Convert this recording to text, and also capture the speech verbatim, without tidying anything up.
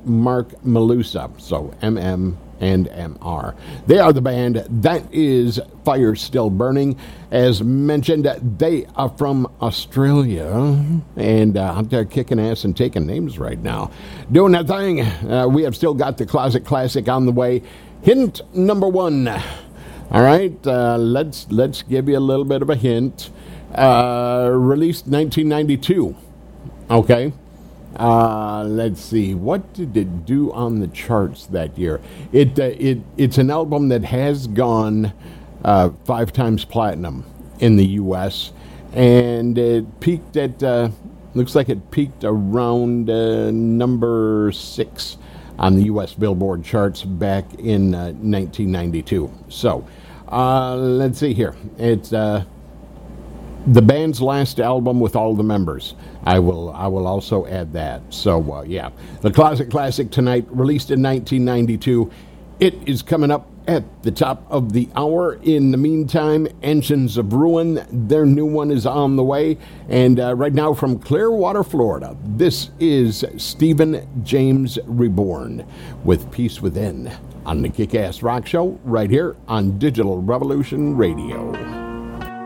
Mark Malusa. So M M and M R. They are the band. That is Fire Still Burning. As mentioned, they are from Australia, and uh, out there kicking ass and taking names right now. Doing that thing. Uh, we have still got the Closet Classic on the way. Hint number one. All right, uh, let's let's give you a little bit of a hint. Uh, released nineteen ninety-two. Okay. Uh, let's see. What did it do on the charts that year? It uh, it it's an album that has gone uh, five times platinum in the U S and it peaked at uh, looks like it peaked around uh, number six on the U S Billboard charts back in uh, nineteen ninety-two. So uh, let's see here. It's uh, the band's last album with all the members. I will I will also add that. So, uh, yeah. The Closet Classic tonight, released in nineteen ninety-two. It is coming up at the top of the hour. In the meantime, Engines of Ruin, their new one is on the way. And uh, right now from Clearwater, Florida, this is Stephen James Reborn with Peace Within on the Kick-Ass Rock Show right here on Digital Revolution Radio.